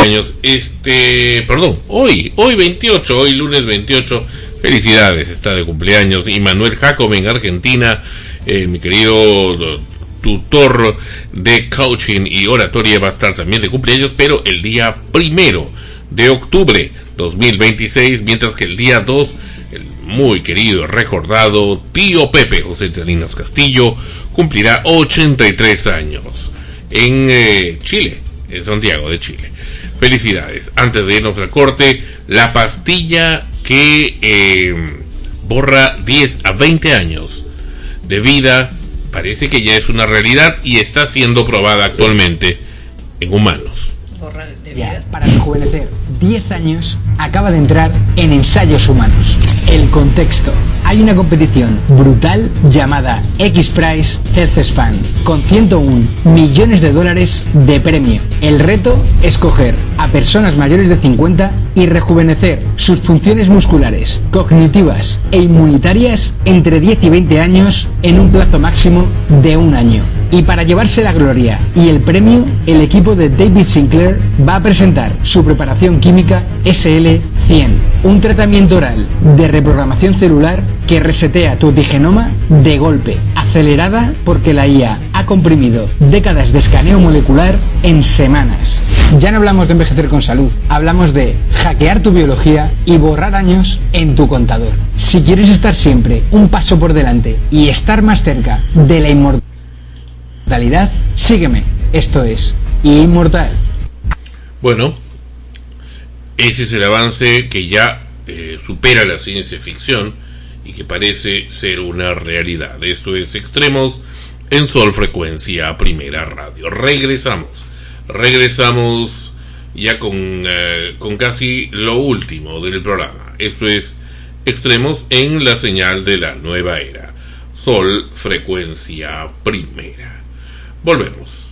años, hoy 28, hoy lunes 28, felicidades, está de cumpleaños Immanuel Jacob en Argentina, mi querido tutor de coaching y oratoria va a estar también de cumpleaños, pero el día 1 de octubre 2026, mientras que el día 2, el muy querido, recordado tío Pepe José Salinas Castillo cumplirá 83 años en Chile, en Santiago de Chile. Felicidades. Antes de irnos al corte, la pastilla que borra 10 a 20 años de vida parece que ya es una realidad y está siendo probada actualmente en humanos. Borra de vida. Para rejuvenecer 10 años acaba de entrar en ensayos humanos. El contexto: hay una competición brutal llamada X-Prize Health Span con 101 millones de dólares de premio. El reto: escoger a personas mayores de 50 y rejuvenecer sus funciones musculares, cognitivas e inmunitarias entre 10 y 20 años en un plazo máximo de un año. Y para llevarse la gloria y el premio, el equipo de David Sinclair va a presentar su preparación química SL100, un tratamiento oral de reprogramación celular que resetea tu epigenoma de golpe, acelerada porque la IA ha comprimido décadas de escaneo molecular en semanas. Ya no hablamos de envejecer con salud, hablamos de hackear tu biología y borrar años en tu contador. Si quieres estar siempre un paso por delante y estar más cerca de la inmortalidad, sígueme. Esto es Inmortal. Bueno, ese es el avance que ya supera la ciencia ficción y que parece ser una realidad. Esto es Extremos en Sol Frecuencia Primera Radio. Regresamos ya con casi lo último del programa. Esto es Extremos en la señal de la nueva era. Sol Frecuencia Primera. Volvemos.